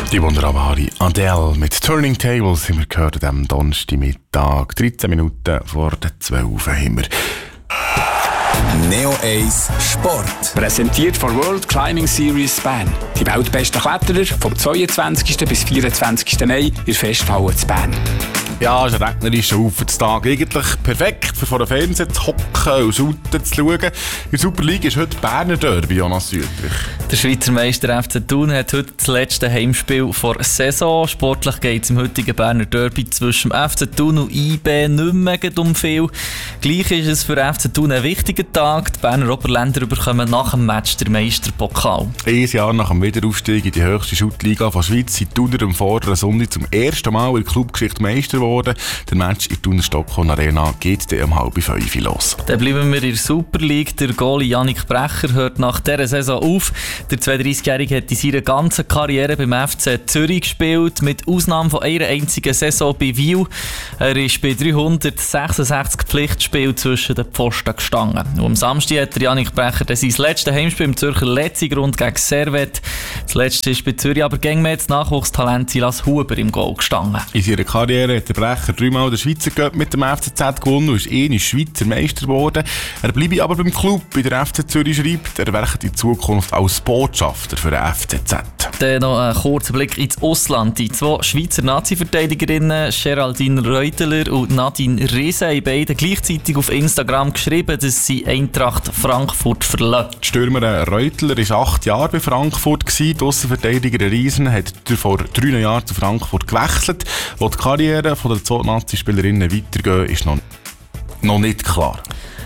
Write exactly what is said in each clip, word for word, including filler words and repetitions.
Die wunderbare Adele mit Turning Tables haben wir gehört am Donnerstagmittag. dreizehn Minuten vor der zwölf haben wir. Neo eins Sport. Präsentiert von World Climbing Series Bern. Die weltbesten Kletterer vom zweiundzwanzigsten bis vierundzwanzigsten Mai in der Festhalle zu Bern. Ja, es ist ein regnerischer Aufentag. Eigentlich perfekt, für vor dem Fernsehen zu hocken und Shooten zu schauen. In der Super League ist heute Berner Derby, Jonas Südrich. Der Schweizer Meister F C Thun hat heute das letzte Heimspiel vor der Saison. Sportlich geht es im heutigen Berner Derby zwischen F C Thun und I B nicht mehr um viel. Gleich ist es für F C Thun ein wichtiger Tag. Die Berner Oberländer bekommen nach dem Match den Meisterpokal. Ein Jahr nach dem Wiederaufstieg in die höchste Schuttliga von Schweiz sind die Thuner am vorderen Sonntag zum ersten Mal in der Clubgeschichte Meister geworden. Der Match in der Thuner Stockholm Arena geht dann um halb fünf los. Dann bleiben wir in der Super League. Der Goalie Yannick Brecher hört nach dieser Saison auf. Der zweiunddreißigjährige hat in seiner ganzen Karriere beim F C Zürich gespielt, mit Ausnahme von einer einzigen Saison bei Wiel. Er ist bei dreihundertsechsundsechzig Pflichtspielen zwischen den Pfosten gestanden. Und am Samstag hat der Yannick Brecher sein letztes Heimspiel im Zürcher Letzigrund gegen Servette. Das letzte ist bei Zürich aber gegen mehr das Nachwuchstalent Silas Huber im Goal gestanden. In seiner Karriere hat der Brecher dreimal den Schweizer Cup mit dem F C Z gewonnen und ist einmal Schweizer Meister geworden. Er bleibe aber beim Club. Bei der F C Zürich schreibt, er werkt in Zukunft als Botschafter für den F C Z. Dann noch ein kurzer Blick ins Ausland. Die zwei Schweizer Nazi-Verteidigerinnen Geraldine Reuteler und Nadine Riese haben beide gleichzeitig auf Instagram geschrieben, dass sie Eintracht Frankfurt verlassen. Die Stürmerin Reuteler war acht Jahre bei Frankfurt. Die Aussenverteidigerin Riesen hat vor drei Jahren zu Frankfurt gewechselt. Wo die Karriere der zwei Nazi-Spielerinnen weitergehen, ist noch, noch nicht klar.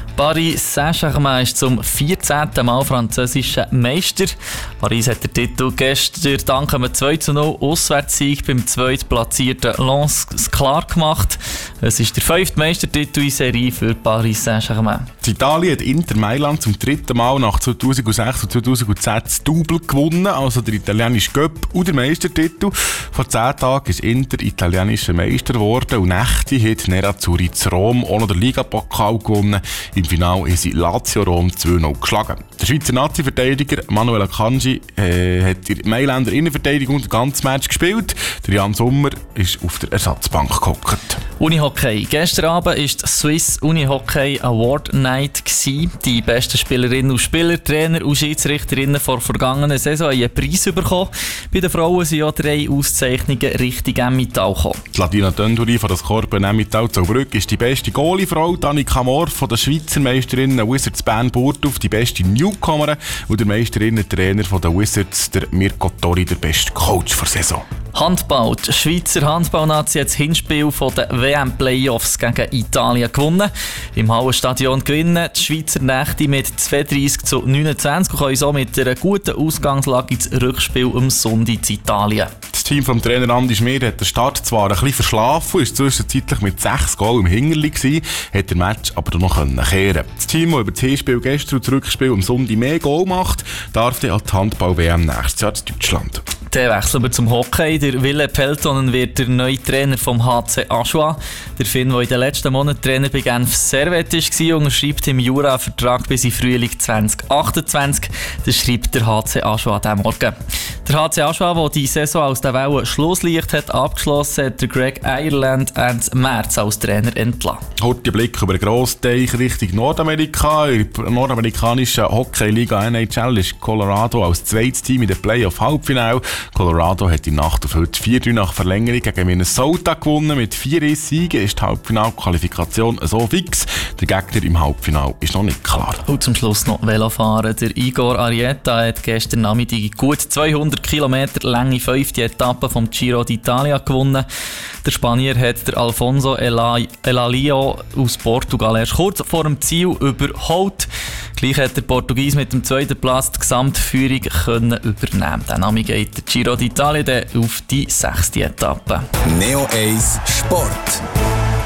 Paris Saint-Germain ist zum vierzehnten Mal französischer Meister. Paris hat den Titel gestern dank einem zwei zu null Auswärtssieg beim zweitplatzierten Lens klar gemacht. Es ist der fünfte Meistertitel in Serie für Paris Saint-Germain. Italien hat Inter Mailand zum dritten Mal nach zweitausendsechs und zweitausendzehn das Double gewonnen, also der italienische Cup und der Meistertitel. Vor zehn Tagen ist Inter italienischer Meister geworden und nächte hat Nerazzurri zu Rom auch noch den Ligapokal gewonnen. Im Finale haben sie Lazio Rom zwei null geschlagen. Der Schweizer Nazi-Verteidiger Manuel Akanji äh, hat in Mailänder Innenverteidigung das ganze Match gespielt. Der Jan Sommer ist auf der Ersatzbank gehockt. Unihockey. Gestern Abend war die Swiss Unihockey Award Night. Die besten Spielerinnen und Spieler, Trainer und Schiedsrichterinnen der vergangenen Saison haben einen Preis bekommen. Bei den Frauen sind auch drei Auszeichnungen Richtung Emmental gekommen. Die Ladina Dönduri von der Skorpion Emmental Zaubrück ist die beste Goalie-Frau. Annika Mohr von der Schweizer Meisterinnen Wizards Bern Burgdorf die beste Newcomerin und der Meisterinnen-Trainer von der Wizards, der Mirko Tori, der beste Coach der Saison. Handball. Die Schweizer Handballnazi hat das Hinspiel von den W M-Playoffs gegen Italien gewonnen. Im Hallenstadion gewinnen die Schweizer Nächte mit zweiunddreißig zu neunundzwanzig und können so mit einer guten Ausgangslage ins Rückspiel am Sonntag zu Italien. Das Team vom Trainer Andi Schmid hat den Start zwar ein bisschen verschlafen, ist zwischenzeitlich mit sechs Goal im Hinterli gewesen, hat den Match aber noch kehren können. Das Team, das über das Hinspiel gestern und das Rückspiel am Sonntag mehr Goal macht, darf dann an die Handball-W M nächstes Jahr in Deutschland. Dann wechseln wir zum Hockey. Der Ville Peltonen wird der neue Trainer vom H C Aschua. Der Finn, der in den letzten Monaten Trainer bei Genf Servette war, unterschreibt im Jura einen Vertrag bis in Frühling zwanzig achtundzwanzig. Das schreibt der H C Aschua diesen Morgen. Der H C Aschua, der die Saison aus der Welle Schlusslicht hat abgeschlossen, hat der Greg Ireland Ende März als Trainer entlassen. Heute Blick über den Grossteich Richtung Nordamerika. In der nordamerikanischen Hockey-Liga N H L ist Colorado als zweites Team in der Playoff-Halbfinale. Colorado hat in Nacht auf heute vier drei nach Verlängerung gegen Minnesota gewonnen. Mit vier Siegen ist die Halbfinalqualifikation so fix. Der Gegner im Halbfinale ist noch nicht klar. Und zum Schluss noch Velofahren. Der Igor Arieta hat gestern Nachmittag die gut zweihundert Kilometer lange fünfte Etappe vom Giro d'Italia gewonnen. Der Spanier hat der Alfonso Elalio aus Portugal erst kurz vor dem Ziel überholt. Gleich hat der Portugies mit dem zweiten Platz die Gesamtführung können übernehmen. Der Name geht der Giro d'Italia auf die sechste Etappe. Neo eins Sport.